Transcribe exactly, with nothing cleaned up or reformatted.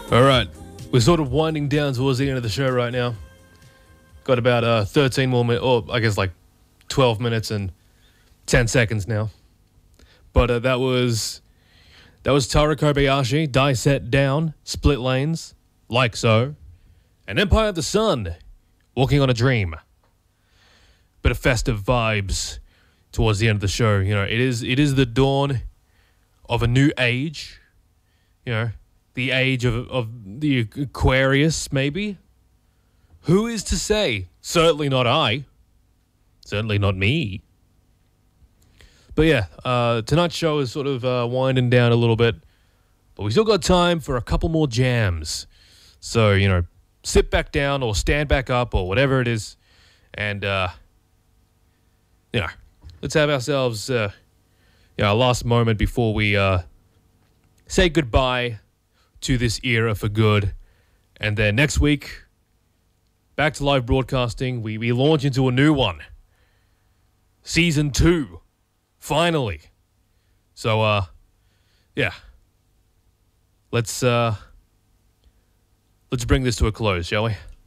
All right, we're sort of winding down towards the end of the show right now. Got about uh, thirteen more minutes, or I guess like twelve minutes and ten seconds now. But uh, that was that was Tara Kobayashi, Die Set Down, Split Lanes, Like So, and Empire of the Sun, Walking on a Dream. Bit of festive vibes towards the end of the show. You know, it is it is the dawn of a new age. You know, the age of of the Aquarius, maybe. Who is to say? Certainly not I. Certainly not me. But yeah, uh, tonight's show is sort of uh, winding down a little bit, but we still got time for a couple more jams. So, you know, sit back down or stand back up or whatever it is, and, uh, you know, let's have ourselves, uh, you know, our last moment before we uh, say goodbye to this era for good. And then next week, back to live broadcasting. We, we launch into a new one. Season two. Finally. So, uh, yeah. Let's, uh, let's bring this to a close, shall we?